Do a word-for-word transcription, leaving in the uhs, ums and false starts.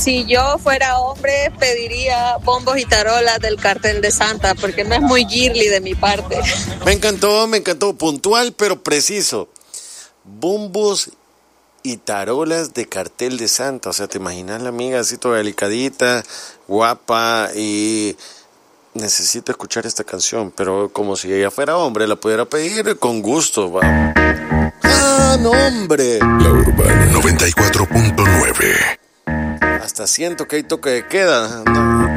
si yo fuera hombre, pediría bombos y tarolas del Cartel de Santa, porque no es muy girly de mi parte. Me encantó, me encantó. Puntual, pero preciso. Bombos y tarolas de Cartel de Santa. O sea, te imaginas la amiga así toda delicadita, guapa, y necesito escuchar esta canción. Pero como si ella fuera hombre, la pudiera pedir con gusto. Va. ¡Ah, no, hombre! La Urbana noventa y cuatro punto nueve. Hasta siento que hay toque de queda. No.